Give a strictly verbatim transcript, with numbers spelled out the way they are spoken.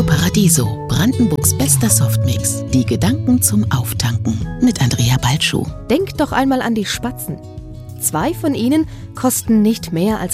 Radio Paradiso, Brandenburgs bester Softmix. Die Gedanken zum Auftanken mit Andrea Balschuh. Denkt doch einmal an die Spatzen. Zwei von ihnen kosten nicht mehr als